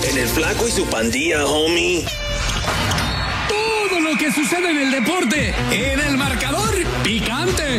En el Flaco y su pandilla, homie. Todo lo que sucede en el deporte, en el marcador picante.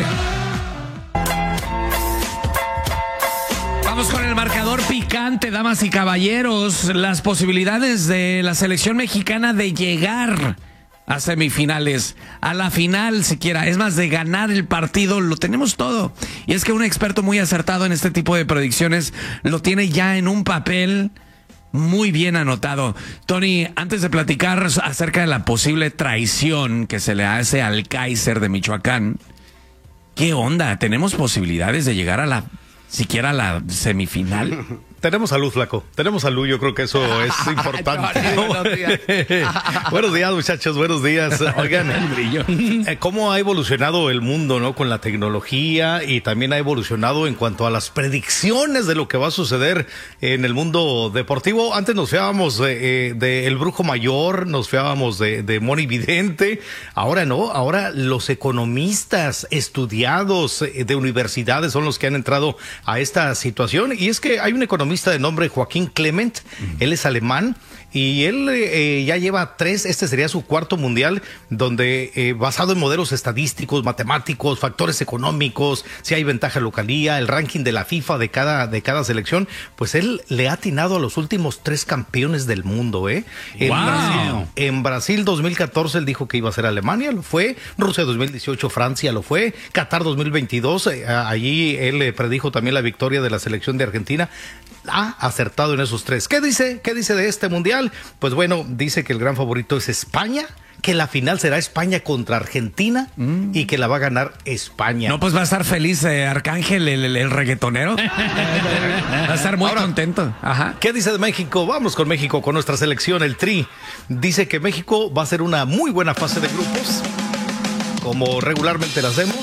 Vamos con el marcador picante, damas y caballeros. Las posibilidades de la selección mexicana de llegar a semifinales, a la final siquiera, es más, de ganar el partido, lo tenemos todo. Y es que un experto muy acertado en este tipo de predicciones lo tiene ya en un papel muy bien anotado. Tony, antes de platicar acerca de la posible traición que se le hace al Kaiser de Michoacán, ¿qué onda? ¿Tenemos posibilidades de llegar a siquiera a la semifinal? Tenemos salud, Flaco. Tenemos salud, yo creo que eso es importante. Buenos días. Buenos días, muchachos, buenos días. Oigan, cómo ha evolucionado el mundo, ¿no? Con la tecnología, y también ha evolucionado en cuanto a las predicciones de lo que va a suceder en el mundo deportivo. Antes nos fiábamos de El Brujo Mayor, nos fiábamos de Moni Vidente. Ahora no, ahora los economistas estudiados de universidades son los que han entrado a esta situación. Y es que hay un economista de nombre Joaquín Clement, él es alemán, y él ya lleva 3, este sería su 4º mundial, donde basado en modelos estadísticos, matemáticos, factores económicos, si hay ventaja localía, el ranking de la FIFA de cada selección, pues él le ha atinado a los últimos 3 campeones del mundo, ¿eh? En Brasil 2014 él dijo que iba a ser Alemania, lo fue. Rusia 2018, Francia lo fue. Qatar 2022, allí él predijo también la victoria de la selección de Argentina. Ha acertado en esos 3. ¿Qué dice de este mundial? Pues bueno, dice que el gran favorito es España, que la final será España contra Argentina y que la va a ganar España. No, pues va a estar feliz Arcángel, el reggaetonero. Va a estar muy contento. Ajá. ¿Qué dice de México? Vamos con México, con nuestra selección, el Tri. Dice que México va a ser una muy buena fase de grupos, como regularmente la hacemos.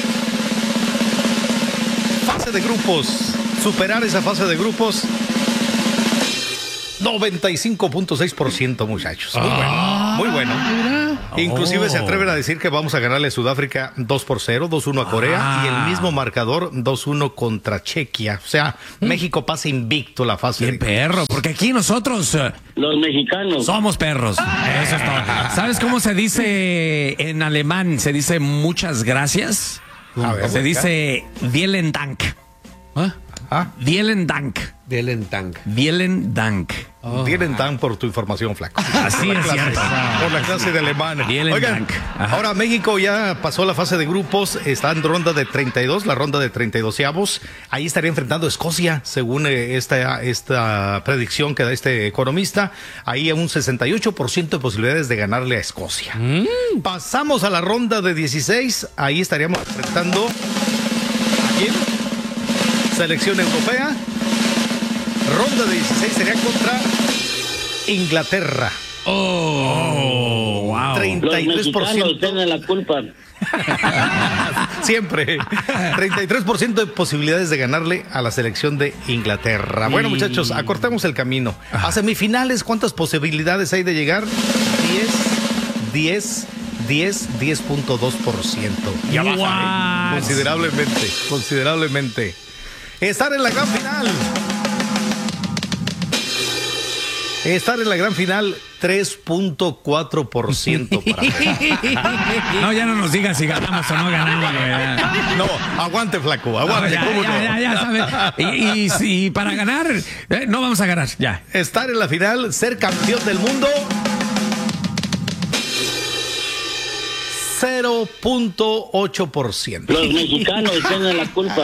Fase de grupos. Superar esa fase de grupos, 95.6%, muchachos. Muy bueno, muy bueno. Inclusive se atreven a decir que vamos a ganarle a Sudáfrica 2-0, 2-1 a Corea, y el mismo marcador 2-1 contra Chequia. O sea, México pasa invicto la fase. ¡Qué perro! Porque aquí nosotros, los mexicanos, somos perros. Eso es todo. ¿Sabes cómo se dice en alemán? Se dice muchas gracias. Se dice vielen Dank. Vielen Dank. Vielen Dank. Vielen Dank. Vielen Dank por tu información, Flaco. Así es cierto. Por la clase de alemán. Oigan, ahora México ya pasó la fase de grupos, está en ronda de 32, la ronda de 32avos. Ahí estaría enfrentando a Escocia, según esta predicción que da este economista. Ahí hay un 68% de posibilidades de ganarle a Escocia. Pasamos a la ronda de 16, ahí estaríamos enfrentando ¿a quién? Selección europea. Ronda de 16 sería contra Inglaterra. Wow. 33%. Los mexicanos tienen la culpa. Siempre. 33% de posibilidades de ganarle a la selección de Inglaterra. Bueno, muchachos, acortemos el camino. A semifinales, ¿cuántas posibilidades hay de llegar? 10.2%. Ya baja, considerablemente. Estar en la gran final. 3.4% para No, ya no nos digas si ganamos o no ganamos. No, aguante, Flaco, aguante. Ya sabes. Y para ganar, no vamos a ganar, ya. Estar en la final, ser campeón del mundo. 0.8%. Los mexicanos tienen la culpa.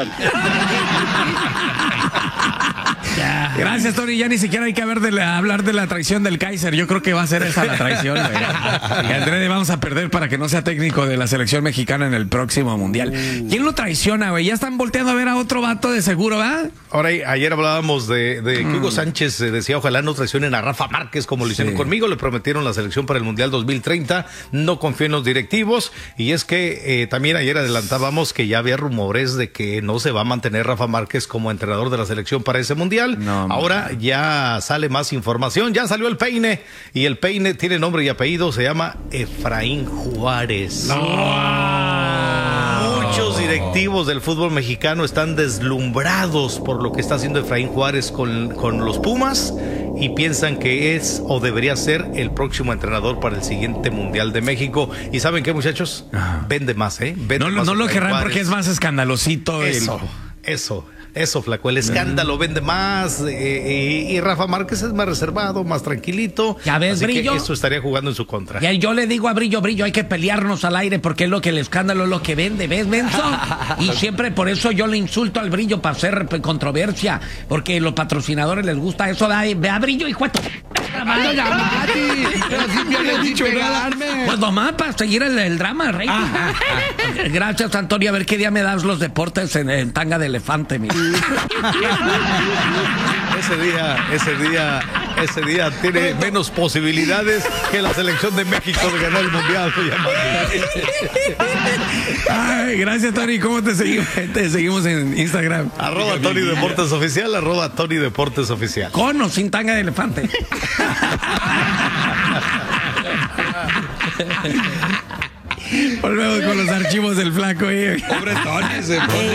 Gracias, Tony. Ya ni siquiera hay que hablar de la traición del Kaiser. Yo creo que va a ser esa la traición. Y Andrés vamos a perder para que no sea técnico de la selección mexicana en el próximo mundial. ¿Quién lo traiciona, güey? Ya están volteando a ver a otro vato de seguro, ¿verdad? Ahora, ayer hablábamos de que Hugo Sánchez decía, ojalá no traicionen a Rafa Márquez como lo hicieron conmigo. Le prometieron la selección para el Mundial 2030. No confío en los directivos. Y es que también ayer adelantábamos que ya había rumores de que no se va a mantener Rafa Márquez como entrenador de la selección para ese mundial. No, ahora ya sale más información, ya salió el peine, y el peine tiene nombre y apellido, se llama Efraín Juárez. Muchos directivos del fútbol mexicano están deslumbrados por lo que está haciendo Efraín Juárez con los Pumas. y piensan que es o debería ser el próximo entrenador para el siguiente Mundial de México. ¿Y saben qué, muchachos? Vende más, ¿eh? Vende más No lo Efraín querrán Juárez. porque es más escandalosito. Eso, flaco. El escándalo vende más. Y Rafa Márquez es más reservado, más tranquilito. ¿Ya ves, así Brillo? que eso estaría jugando en su contra. Y yo le digo a Brillo, hay que pelearnos al aire porque es lo que el escándalo es lo que vende, ¿ves, menso? Y siempre por eso yo le insulto al Brillo para hacer controversia, porque los patrocinadores les gusta eso. Ve a Brillo, hijo de tu... Pues nomás para seguir el drama, rey. Gracias, Antonio. A ver qué día me das los deportes en tanga de elefante, mira. Ese día tiene menos posibilidades que la selección de México de ganar el Mundial. Ay, gracias, Tony. ¿Cómo te seguimos? Te seguimos en Instagram. @Tony Deportes Oficial, @Tony Deportes Oficial. Con o sin tanga de elefante. Volvemos con los archivos del flaco. Pobre Tony, se pone.